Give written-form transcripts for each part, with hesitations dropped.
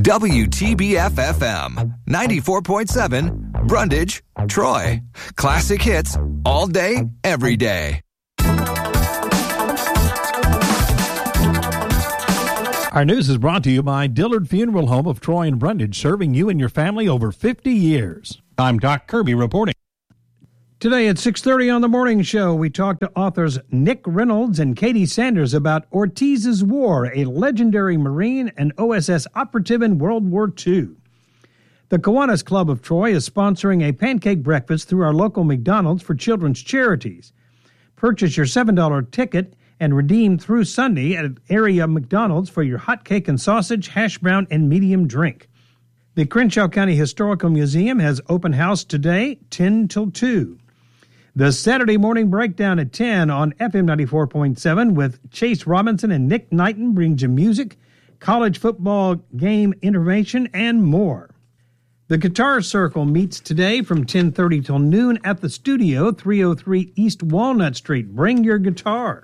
WTBF-FM, 94.7, Brundage, Troy. Classic hits all day, every day. Our news is brought to you by Dillard Funeral Home of Troy and Brundage, serving you and your family over 50 years. I'm Doc Kirby reporting. Today at 6:30 on The Morning Show, we talk to authors Nick Reynolds and Katie Sanders about Ortiz's War, a legendary Marine and OSS operative in World War II. The Kiwanis Club of Troy is sponsoring a pancake breakfast through our local McDonald's for children's charities. Purchase your $7 ticket and redeem through Sunday at area McDonald's for your hot cake and sausage, hash brown, and medium drink. The Crenshaw County Historical Museum has open house today, 10 till 2. The Saturday morning breakdown at 10 on FM 94.7 with Chase Robinson and Nick Knighton brings you music, college football game information, and more. The Guitar Circle meets today from 10:30 till noon at the studio, 303 East Walnut Street. Bring your guitar.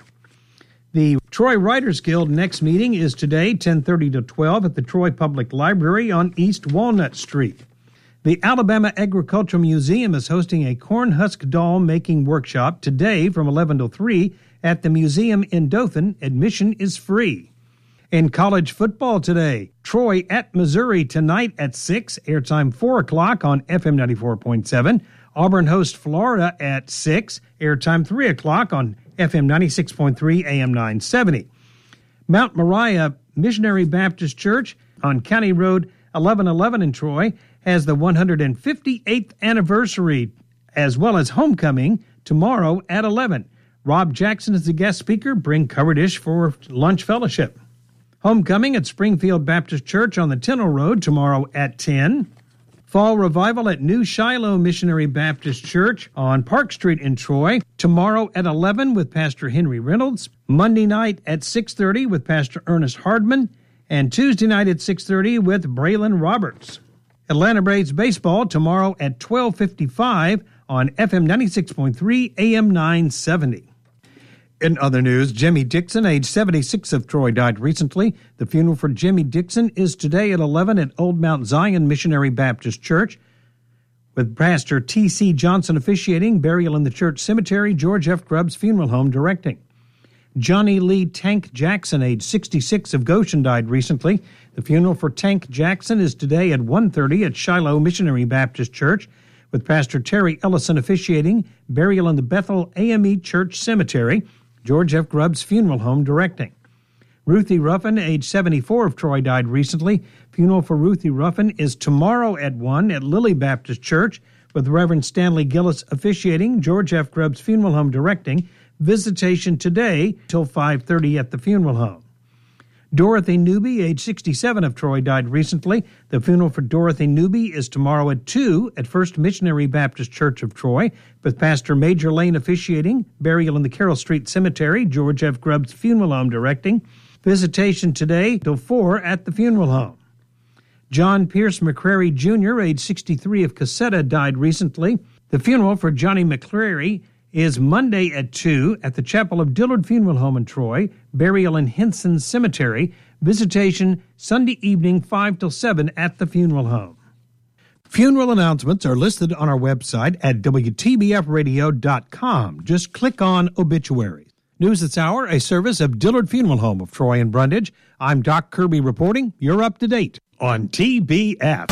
The Troy Writers Guild next meeting is today, 10:30 to 12 at the Troy Public Library on East Walnut Street. The Alabama Agricultural Museum is hosting a corn husk doll making workshop today from 11 to 3 at the museum in Dothan. Admission is free. In college football today, Troy at Missouri tonight at 6, airtime 4 o'clock on FM 94.7. Auburn hosts Florida at 6, airtime 3 o'clock on FM 96.3, AM 970. Mount Moriah Missionary Baptist Church on County Road 1111 in Troy has the 158th anniversary as well as homecoming tomorrow at 11. Rob Jackson is the guest speaker. Bring covered dish for lunch fellowship. Homecoming at Springfield Baptist Church on the Tennell Road tomorrow at 10. Fall Revival at New Shiloh Missionary Baptist Church on Park Street in Troy tomorrow at 11 with Pastor Henry Reynolds. Monday night at 6:30 with Pastor Ernest Hardman. And Tuesday night at 6:30 with Braylon Roberts. Atlanta Braves baseball tomorrow at 12:55 on FM 96.3, AM 970. In other news, Jimmy Dixon, age 76 of Troy, died recently. The funeral for Jimmy Dixon is today at 11 at Old Mount Zion Missionary Baptist Church, with Pastor T.C. Johnson officiating, burial in the church cemetery, George F. Grubbs Funeral Home directing. Johnny Lee Tank Jackson, age 66 of Goshen, died recently. The funeral for Tank Jackson is today at 1:30 at Shiloh Missionary Baptist Church, with Pastor Terry Ellison officiating, burial in the Bethel AME Church Cemetery, George F. Grubbs Funeral Home directing. Ruthie Ruffin, age 74 of Troy, died recently. Funeral for Ruthie Ruffin is tomorrow at 1 at Lily Baptist Church, with Reverend Stanley Gillis officiating, George F. Grubbs Funeral Home directing. Visitation today till 5:30 at the funeral home. Dorothy Newby, age 67 of Troy, died recently. The funeral for Dorothy Newby is tomorrow at 2 at First Missionary Baptist Church of Troy, with Pastor Major Lane officiating, burial in the Carroll Street Cemetery, George F. Grubbs Funeral Home directing. Visitation today till 4 at the funeral home. John Pierce McCrary Jr., age 63 of Cassetta, died recently. The funeral for Johnny McCrary is Monday at 2 at the Chapel of Dillard Funeral Home in Troy, burial in Henson Cemetery, visitation Sunday evening 5 till 7 at the funeral home. Funeral announcements are listed on our website at WTBFradio.com. Just click on obituaries. News this hour, a service of Dillard Funeral Home of Troy and Brundage. I'm Doc Kirby reporting. You're up to date on TBF.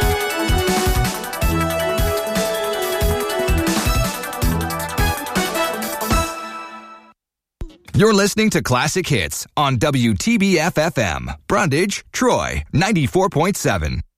You're listening to Classic Hits on WTBF-FM, Brundage, Troy, 94.7.